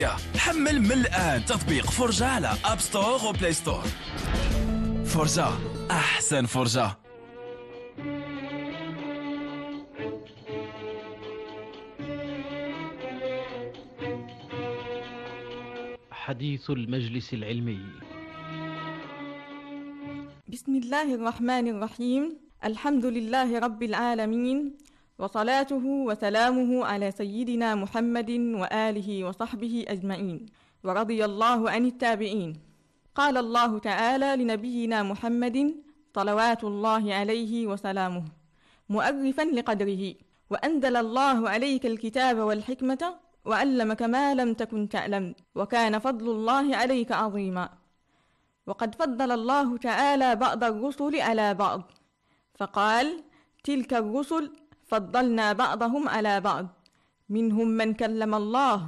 حمل من الآن تطبيق فرجة على أب ستور وبلاي ستور. فرجة، أحسن فرجة. حديث المجلس العلمي. بسم الله الرحمن الرحيم. الحمد لله رب العالمين، وصلاته وسلامه على سيدنا محمد وآله وصحبه أجمعين، ورضي الله عن التابعين. قال الله تعالى لنبينا محمد صلوات الله عليه وسلامه مؤرفا لقدره: وأنزل الله عليك الكتاب والحكمة وعلمك ما لم تكن تعلم وكان فضل الله عليك عظيما. وقد فضل الله تعالى بعض الرسل على بعض، فقال: تلك الرسل فضلنا بعضهم على بعض، منهم من كلم الله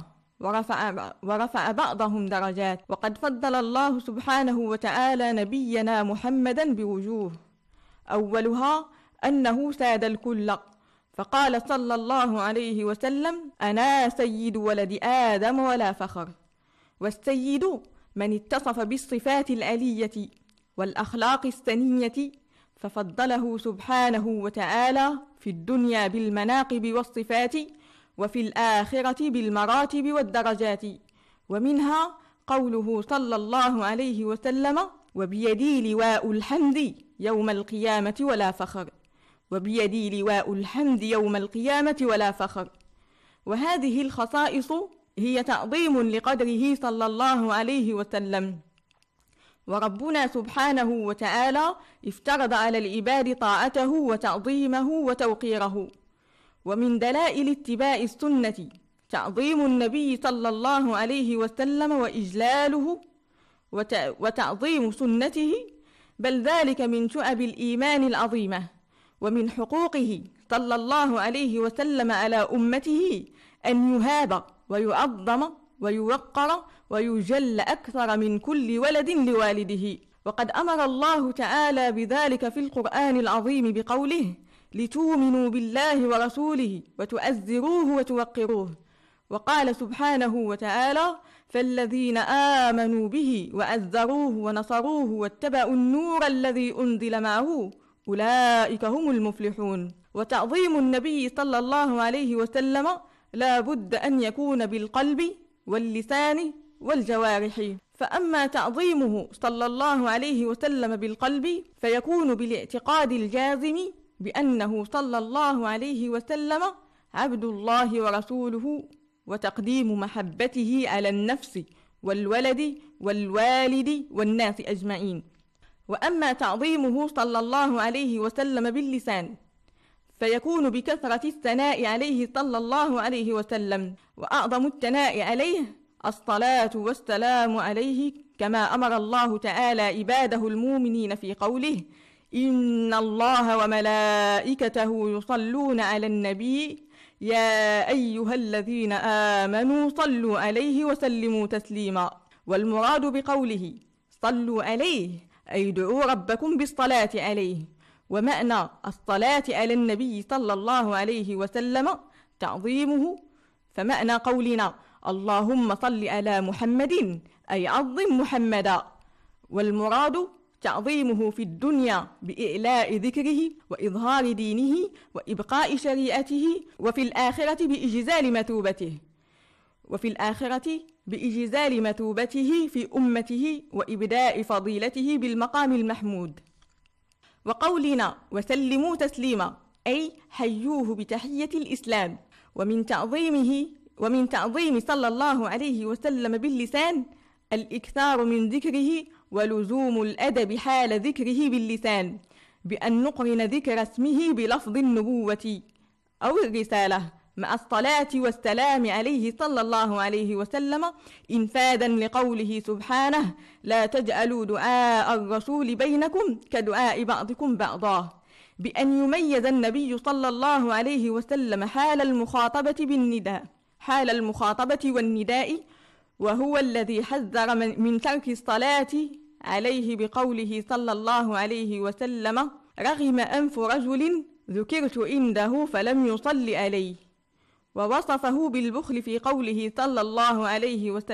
ورفع بعضهم درجات. وقد فضل الله سبحانه وتعالى نبينا محمدا بوجوه، أولها أنه ساد الكل، فقال صلى الله عليه وسلم: أنا سيد ولد آدم ولا فخر. والسيد من اتصف بالصفات العلية والأخلاق السنية، ففضله سبحانه وتعالى في الدنيا بالمناقب والصفات، وفي الآخرة بالمراتب والدرجات. ومنها قوله صلى الله عليه وسلم: وبيدي لواء الحمد يوم القيامة ولا فخر. وبيدي لواء الحمد يوم القيامة ولا فخر. وهذه الخصائص هي تعظيم لقدره صلى الله عليه وسلم. وربنا سبحانه وتعالى افترض على العباد طاعته وتعظيمه وتوقيره. ومن دلائل اتباع السنة تعظيم النبي صلى الله عليه وسلم وإجلاله وتعظيم سنته، بل ذلك من شعب الإيمان العظيمة. ومن حقوقه صلى الله عليه وسلم على أمته أن يهاب ويعظم ويوقر ويجل أكثر من كل ولد لوالده. وقد أمر الله تعالى بذلك في القرآن العظيم بقوله: لتؤمنوا بالله ورسوله وتؤزروه وتوقروه. وقال سبحانه وتعالى: فالذين آمنوا به وأزروه ونصروه واتبعوا النور الذي أنزل معه أولئك هم المفلحون. وتعظيم النبي صلى الله عليه وسلم لا بد أن يكون بالقلب واللسان والجوارح. فأما تعظيمه صلى الله عليه وسلم بالقلب فيكون بالاعتقاد الجازم بأنه صلى الله عليه وسلم عبد الله ورسوله، وتقديم محبته على النفس والولد والوالد والناس أجمعين. وأما تعظيمه صلى الله عليه وسلم باللسان فيكون بكثرة الثناء عليه صلى الله عليه وسلم، وأعظم الثناء عليه الصلاة والسلام عليه، كما أمر الله تعالى عباده المؤمنين في قوله: إن الله وملائكته يصلون على النبي يا أيها الذين آمنوا صلوا عليه وسلموا تسليما. والمراد بقوله صلوا عليه أي ادعوا ربكم بالصلاة عليه. ومعنى الصلاة على النبي صلى الله عليه وسلم تعظيمه، فمعنى قولنا اللهم صل على محمد أي عظم محمدا. والمراد تعظيمه في الدنيا بإعلاء ذكره وإظهار دينه وإبقاء شريعته، وفي الآخرة بإجزال مثوبته في أمته وإبداء فضيلته بالمقام المحمود. وقولنا وسلموا تسليما أي حيوه بتحية الإسلام. ومن تعظيم صلى الله عليه وسلم باللسان الإكثار من ذكره ولزوم الأدب حال ذكره باللسان، بأن نقرن ذكر اسمه بلفظ النبوة أو الرسالة مع الصلاة والسلام عليه صلى الله عليه وسلم، إنفاذا لقوله سبحانه: لا تجعلوا دعاء الرسول بينكم كدعاء بعضكم بعضا، بأن يميز النبي صلى الله عليه وسلم حال المخاطبة والنداء، وهو الذي حذر من ترك الصلاة عليه بقوله صلى الله عليه وسلم: رغم أنف رجل ذكرت عنده فلم يصل عليه. ووصفه بالبخل في قوله صلى الله عليه وسلم